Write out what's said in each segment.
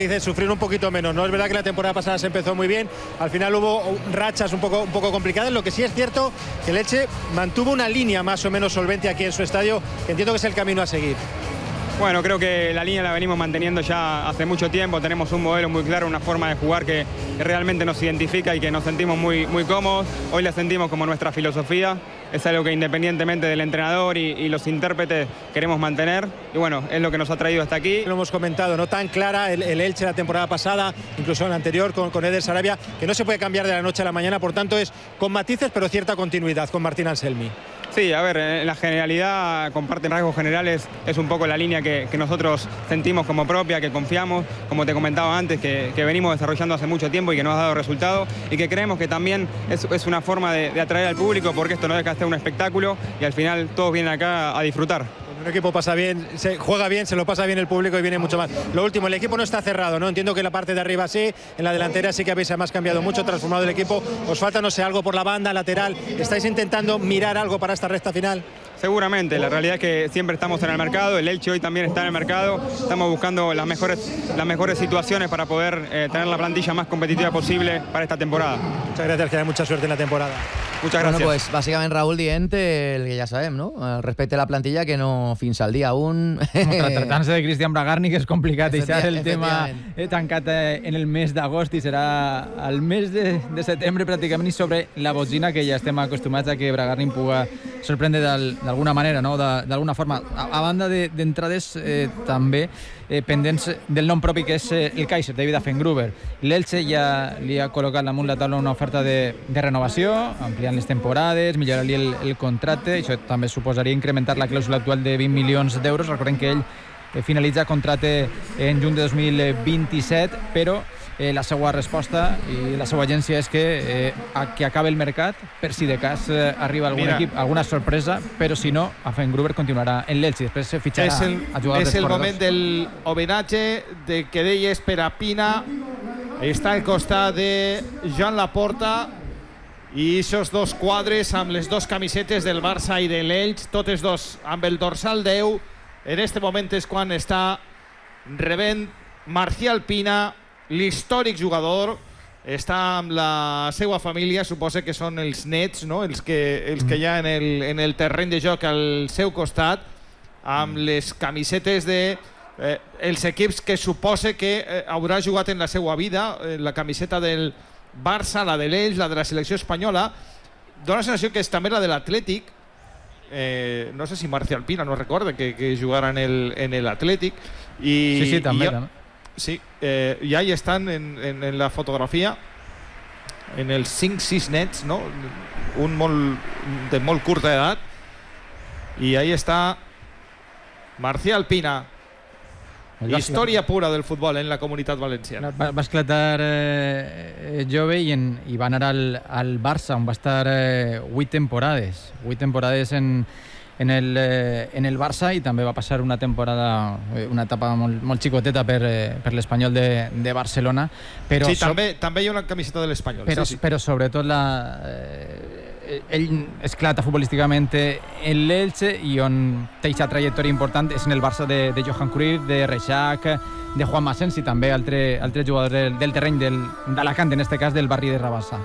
Dice sufrir un poquito menos, ¿no? Es verdad que la temporada pasada se empezó muy bien, al final hubo rachas un poco complicadas. Lo que sí es cierto que el Elche mantuvo una línea más o menos solvente aquí en su estadio, que entiendo que es el camino a seguir. Bueno, creo que la línea la venimos manteniendo ya hace mucho tiempo, tenemos un modelo muy claro, una forma de jugar que realmente nos identifica y que nos sentimos muy cómodos. Hoy la sentimos como nuestra filosofía, es algo que independientemente del entrenador y los intérpretes queremos mantener, y bueno, es lo que nos ha traído hasta aquí. Lo hemos comentado, no tan clara el Elche la temporada pasada, incluso en la anterior con Eder Sarabia, que no se puede cambiar de la noche a la mañana, por tanto es con matices pero cierta continuidad con Martín Anselmi. Sí, a ver, en la generalidad, comparten rasgos generales, es un poco la línea que nosotros sentimos como propia, que confiamos, como te comentaba antes, que venimos desarrollando hace mucho tiempo y que nos ha dado resultados, y que creemos que también es una forma de atraer al público, porque esto no deja de ser un espectáculo y al final todos vienen acá a disfrutar. Un equipo pasa bien, se juega bien, se lo pasa bien el público y viene mucho más. Lo último, el equipo no está cerrado, ¿no? Entiendo que en la parte de arriba sí, en la delantera sí que habéis además cambiado mucho, transformado el equipo. ¿Os falta, no sé, algo por la banda, lateral? ¿Estáis intentando mirar algo para esta recta final? Seguramente, la realidad es que siempre estamos en el mercado, el Elche hoy también está en el mercado, estamos buscando las mejores situaciones para poder tener la plantilla más competitiva posible para esta temporada. Muchas gracias, que haya mucha suerte en la temporada. Muchas gracias. Bueno, pues bàsicament, Raúl, dient el que ja sabem, no? Respecte a la plantilla, que no fins al dia 1... Tratant-se de Cristian Bragarni, que és complicat deixar el tema tancat en el mes d'agost, i serà al mes de setembre pràcticament, i sobre la botzina, que ja estem acostumats a que Bragarni puga sorprendre d'alguna manera, no? D'alguna forma. A banda d'entrades, també pendents del nom propi, que és el Kaiser, David Affengruber. L'Elche ja li ha col·locat damunt la taula una oferta de renovació, ampliant les temporades, millorar-li el contracte. Això també suposaria incrementar la clàusula actual de 20 milions d'euros. Recordem que ell finalitza contracte en juny de 2027, però la seva resposta i la seva agència és que acabi el mercat, per si de cas arriba algun equip, alguna sorpresa, però si no, Affengruber continuarà en l'Elche i després fitxarà a jugadors és el moment del homenatge de que deies per a Pina. Està al costat de Joan Laporta i aquests dos quadres amb les dos camisetes del Barça i de l'Elx, totes dos amb el dorsal 10. En este moment és quan està rebent Marcial Pina, l'històric jugador. Està amb la seva família, suposa que són els nets, no? els que hi ha en el terreny de joc al seu costat, amb les camisetes de els equips que suposa que haurà jugat en la seva vida, la camiseta del Barça, la de l'Elx, la de la selecció espanyola. Dóna la sensació que és també la de l'Atlètic. No sé si Marcial Pina no recorda que jugara en l'Atlètic. Sí, també. Sí, i ahí estan en la fotografia, en els 5-6 nets, no? Un de molt curta edat, i ahí està Marcial Pina. Història pura del futbol en la comunitat valenciana. Va esclatar jove i va anar al Barça, on va estar 8 temporades. 8 temporades en el Barça, i també va passar una temporada, una etapa molt xicoteta per l'Espanyol de Barcelona. Però sí, també hi ha una camiseta de l'Espanyol. Però sobretot ell esclata futbolísticament en l'Elche, i on té aquesta trajectòria important és en el Barça de Johan Cruyff, de Reixac, de Juan Masens i també altres jugadors del terreny d'Alacant, en aquest cas del barri de Rabassa.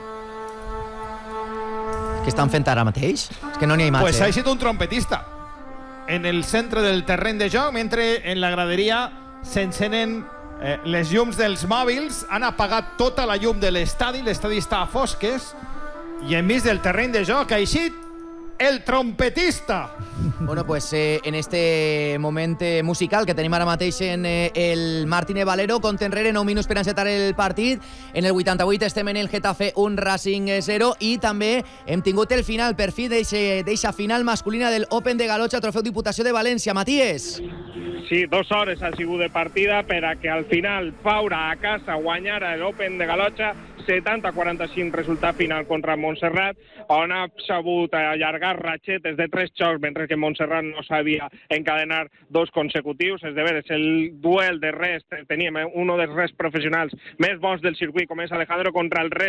Què estan fent ara mateix? És que no n'hi ha imatge. Pues ha sigut un trompetista en el centre del terreny de joc, mentre en la graderia s'encenen les llums dels mòbils. Han apagat tota la llum de l'estadi està a fosques, i enmig del terreny de joc ha eixit el trompetista. Bueno, pues en este moment musical que tenim ara mateix en el Martínez Valero, compte enrere 9 minuts per encetar el partit. En el 88 estem en el Getafe 1, Racing 0, i també hem tingut el final, per fi, d'eixa final masculina del Open de Galotxa, trofeu Diputació de València. Matías. Sí, 2 hores ha sigut de partida per a que al final Faura a casa guanyara l'Open de Galotxa, 70-45 resultat final contra Montserrat, on ha sabut allargar ratxetes de 3 xocs, mentre que Montserrat no sabia encadenar 2 consecutius. És de veres, el duel de rest, teníem un dels rest professionals més bons del circuit, com és Alejandro contra el rest